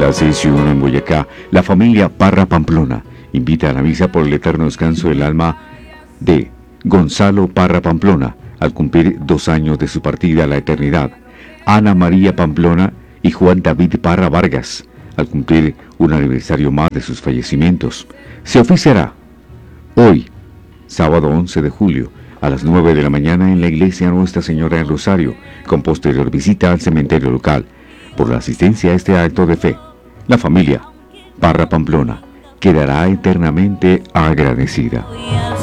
las 6:01 en Boyacá, la familia Parra Pamplona invita a la misa por el eterno descanso del alma de Gonzalo Parra Pamplona, al cumplir 2 años de su partida a la eternidad, Ana María Pamplona y Juan David Parra Vargas, al cumplir un aniversario más de sus fallecimientos. Se oficiará hoy, sábado 11 de julio, a las 9 de la mañana en la iglesia Nuestra Señora del Rosario, con posterior visita al cementerio local. Por la asistencia a este acto de fe, la familia Parra Pamplona quedará eternamente agradecida.